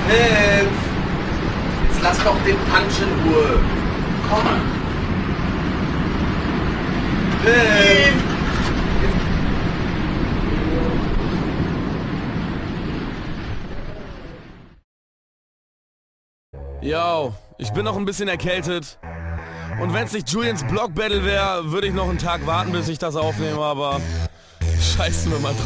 Hilf! Jetzt lass doch den Punch in Ruhe. Komm! Hilf! Yo, ich bin noch ein bisschen erkältet. Und wenn es nicht Julians Block Battle wäre, würde ich noch einen Tag warten, bis ich das aufnehme, aber scheiß mir mal drauf.